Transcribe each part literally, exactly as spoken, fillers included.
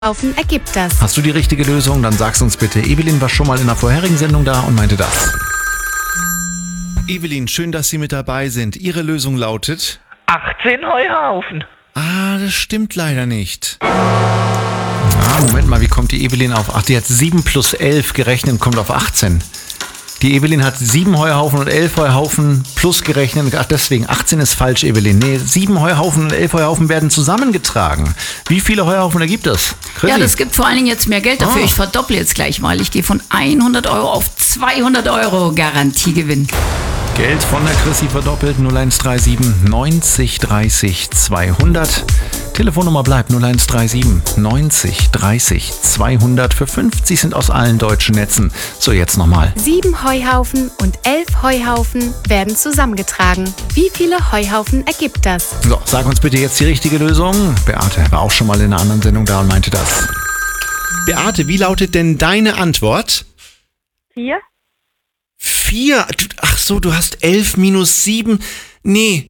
Heuhaufen ergibt das. Hast du die richtige Lösung? Dann sag's uns bitte. Evelyn war schon mal in der vorherigen Sendung da und meinte das. Evelyn, schön, dass Sie mit dabei sind. Ihre Lösung lautet... achtzehn Heuhaufen. Ah, das stimmt leider nicht. Ah, Moment mal, wie kommt die Evelyn auf? Ach, die hat sieben plus elf gerechnet und kommt auf achtzehn. Die Evelyn hat sieben Heuhaufen und elf Heuhaufen plus gerechnet. Ach, deswegen, achtzehn ist falsch, Evelyn. Nee, sieben Heuhaufen und elf Heuhaufen werden zusammengetragen. Wie viele Heuhaufen ergibt das? Chrissy? Ja, das gibt vor allen Dingen jetzt mehr Geld dafür. Ah. Ich verdopple jetzt gleich mal. Ich gehe von hundert Euro auf zweihundert Euro Garantiegewinn. Geld von der Chrissy verdoppelt. null eins drei sieben neunzig dreißig zweihundert. Telefonnummer bleibt null eins drei sieben neunzig dreißig zweihundert. Für fünfzig sind aus allen deutschen Netzen. So, jetzt nochmal. Sieben Heuhaufen und elf Heuhaufen werden zusammengetragen. Wie viele Heuhaufen ergibt das? So, sag uns bitte jetzt die richtige Lösung. Beate war auch schon mal in einer anderen Sendung da und meinte das. Beate, wie lautet denn deine Antwort? Vier? Vier? Du- Ach so, du hast elf minus sieben. Nee.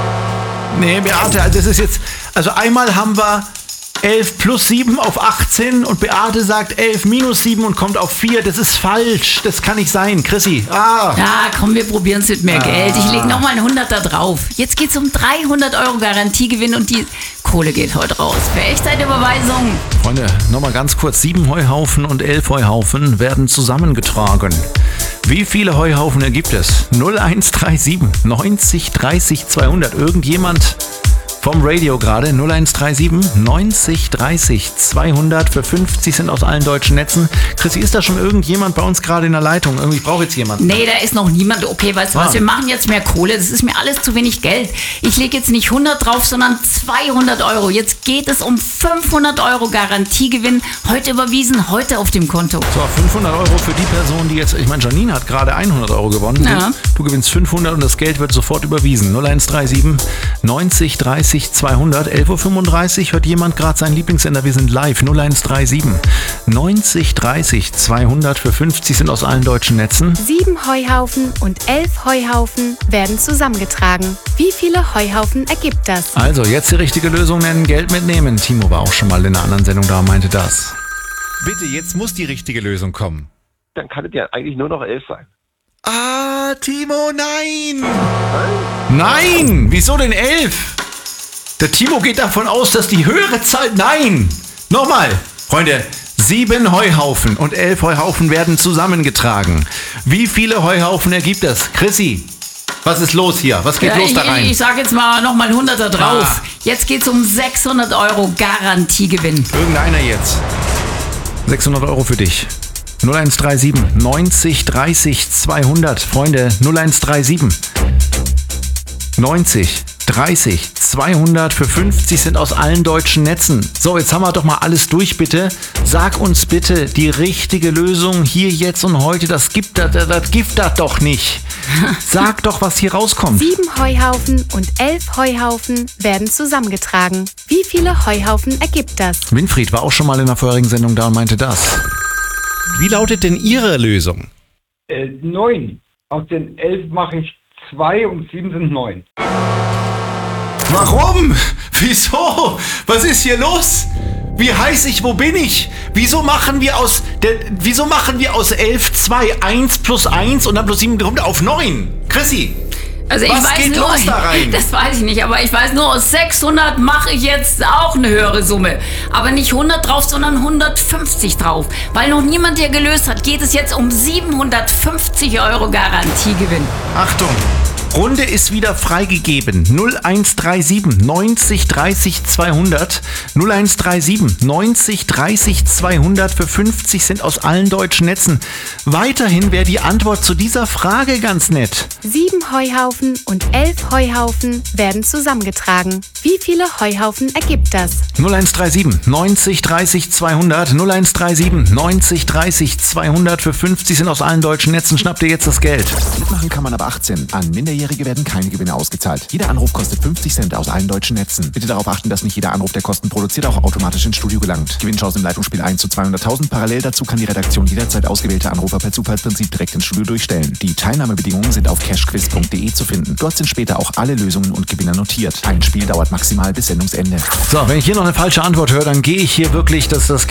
Nee, Beate, also das ist jetzt... Also einmal haben wir elf plus sieben auf achtzehn und Beate sagt elf minus sieben und kommt auf vier. Das ist falsch. Das kann nicht sein. Chrissy. Ah. Ja, komm, wir probieren es mit mehr Geld. Ich lege nochmal ein Hunderter drauf. Jetzt geht's um dreihundert Euro Garantiegewinn und die Kohle geht heute raus. Für Echtzeitüberweisung. Freunde, nochmal ganz kurz. Sieben Heuhaufen und elf Heuhaufen werden zusammengetragen. Wie viele Heuhaufen ergibt es? null eins drei sieben neunzig dreißig zweihundert. Irgendjemand vom Radio gerade? null eins drei sieben neunzig dreißig zweihundert. Für fünfzig sind aus allen deutschen Netzen. Chrissy, ist da schon irgendjemand bei uns gerade in der Leitung? Irgendwie, ich brauche jetzt jemanden. Nee, da ist noch niemand. Okay, weißt du Ah. was, wir machen jetzt mehr Kohle. Das ist mir alles zu wenig Geld. Ich lege jetzt nicht hundert drauf, sondern zweihundert Euro. Jetzt geht es um fünfhundert Euro Garantiegewinn. Heute überwiesen, heute auf dem Konto. So, fünfhundert Euro für die Person, die jetzt... Ich meine, Janine hat gerade hundert Euro gewonnen. Ja. Du, du gewinnst fünfhundert und das Geld wird sofort überwiesen. null eins drei sieben neunzig dreißig zweihundert. elf Uhr fünfunddreißig hört jemand gerade seinen Lieblingssender. Wir sind live. null eins drei sieben neunzig dreißig zweihundert. Für fünfzig sind aus allen deutschen Netzen. Sieben Heuhaufen und elf Heuhaufen werden zusammengetragen. Wie viele Heuhaufen ergibt das? Also, jetzt die richtige Lösung nennen, Geld mitnehmen. Timo war auch schon mal in einer anderen Sendung da und meinte das. Bitte, jetzt muss die richtige Lösung kommen. Dann kann es ja eigentlich nur noch elf sein. Ah, Timo, nein! Nein! Wieso denn elf? Der Timo geht davon aus, dass die höhere Zahl... Nein! Nochmal, Freunde. Sieben Heuhaufen und elf Heuhaufen werden zusammengetragen. Wie viele Heuhaufen ergibt das? Chrissy, was ist los hier? Was geht Ja, los ich, da rein? ich sage jetzt mal nochmal ein Hunderter drauf. Ah. Jetzt geht's um sechshundert Euro Garantiegewinn. Irgendeiner jetzt. sechshundert Euro für dich. null eins drei sieben neunzig dreißig zweihundert. Freunde, null eins drei sieben neunzig dreißig zweihundert. Für fünfzig sind aus allen deutschen Netzen. So, jetzt haben wir doch mal alles durch, bitte. Sag uns bitte die richtige Lösung hier, jetzt und heute. Das gibt das, das, das gibt das doch nicht. Sag doch, was hier rauskommt. Sieben Heuhaufen und elf Heuhaufen werden zusammengetragen. Wie viele Heuhaufen ergibt das? Winfried war auch schon mal in der vorherigen Sendung da und meinte das. Wie lautet denn Ihre Lösung? Äh, neun. Aus den elf mache ich zwei und sieben sind neun. Warum? Wieso? Was ist hier los? Wie heiß ich? Wo bin ich? Wieso machen wir aus der, wieso machen wir aus elf zwei? eins plus eins und dann plus sieben kommt auf neun. Chrissy, Also ich was weiß geht nur, los da rein? Das weiß ich nicht, aber ich weiß nur, aus sechshundert mache ich jetzt auch eine höhere Summe. Aber nicht hundert drauf, sondern hundertfünfzig drauf. Weil noch niemand hier gelöst hat, geht es jetzt um siebenhundertfünfzig Euro Garantiegewinn. Achtung! Runde ist wieder freigegeben. null eins drei sieben neunzig dreißig zweihundert. null eins drei sieben neunzig dreißig zweihundert. Für fünfzig sind aus allen deutschen Netzen. Weiterhin wäre die Antwort zu dieser Frage ganz nett. Sieben Heuhaufen und elf Heuhaufen werden zusammengetragen. Wie viele Heuhaufen ergibt das? null eins drei sieben neunzig dreißig zweihundert. null eins drei sieben neunzig dreißig zweihundert. Für fünfzig sind aus allen deutschen Netzen. Schnappt ihr jetzt das Geld. Mitmachen kann man aber achtzehn. An Minderjährige werden keine Gewinne ausgezahlt. Jeder Anruf kostet fünfzig Cent aus allen deutschen Netzen. Bitte darauf achten, dass nicht jeder Anruf, der Kosten produziert, auch automatisch ins Studio gelangt. Gewinnchance im Leitungsspiel eins zu zweihunderttausend. Parallel dazu kann die Redaktion jederzeit ausgewählte Anrufer per Zufallsprinzip direkt ins Studio durchstellen. Die Teilnahmebedingungen sind auf cashquiz punkt de zu finden. Dort sind später auch alle Lösungen und Gewinner notiert. Ein Spiel dauert maximal bis Sendungsende. So, wenn ich hier noch eine falsche Antwort höre, dann gehe ich hier wirklich, das, das